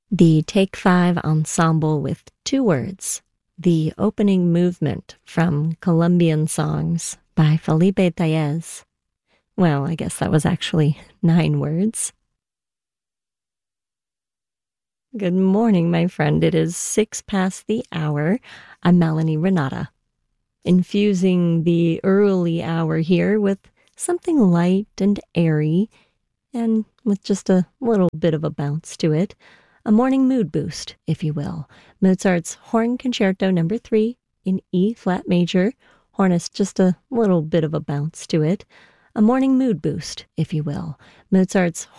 The Take Five ensemble with two words. The opening movement from Colombian Songs by Felipe Tellez. Well, I guess that was actually 9 words. Good morning, my friend. It is 6 past the hour. I'm Melanie Renata, infusing the early hour here with something light and airy, and with just a little bit of a bounce to it. A morning mood boost, if you will. Mozart's Horn Concerto No. 3 in E-flat major. Horn has just a little bit of a bounce to it. A morning mood boost, if you will. Mozart's